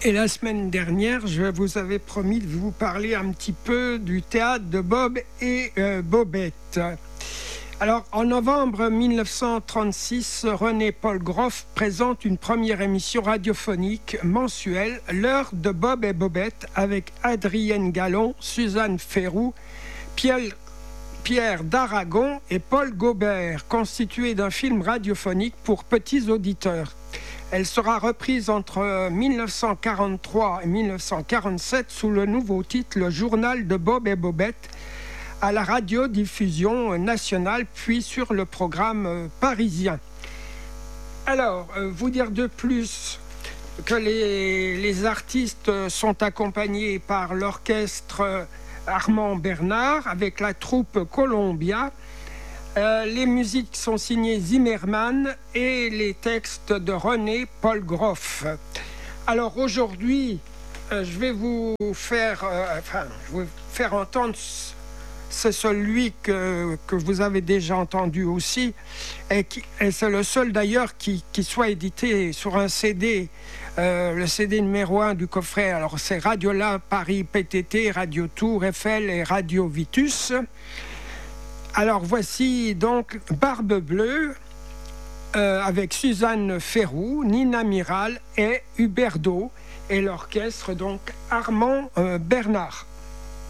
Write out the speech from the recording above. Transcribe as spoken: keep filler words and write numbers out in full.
Et la semaine dernière, je vous avais promis de vous parler un petit peu du théâtre de Bob et euh, Bobette. Alors, en novembre mille neuf cent trente-six, René Paul Groff présente une première émission radiophonique mensuelle, L'heure de Bob et Bobette, avec Adrienne Gallon, Suzanne Ferrou, Pierre, Pierre d'Aragon et Paul Gaubert, constituée d'un film radiophonique pour petits auditeurs. Elle sera reprise entre mille neuf cent quarante-trois et mille neuf cent quarante-sept sous le nouveau titre Le journal de Bob et Bobette, à la radiodiffusion nationale, puis sur le programme parisien. Alors, euh, vous dire de plus que les, les artistes sont accompagnés par l'orchestre Armand Bernard avec la troupe Columbia. Euh, les musiques sont signées Zimmermann et les textes de René Paul Groff. Alors aujourd'hui, euh, je vais vous faire, euh, enfin, je vais faire entendre. C'est celui que, que vous avez déjà entendu aussi, et, qui, et c'est le seul d'ailleurs qui, qui soit édité sur un C D, euh, le C D numéro un du coffret. Alors c'est Radiola, Paris, P T T, Radio Tour, F L et Radio Vitus. Alors voici donc Barbe Bleue, euh, avec Suzanne Ferrou, Nina Miral et Huberdeau, et l'orchestre donc Armand euh, Bernard.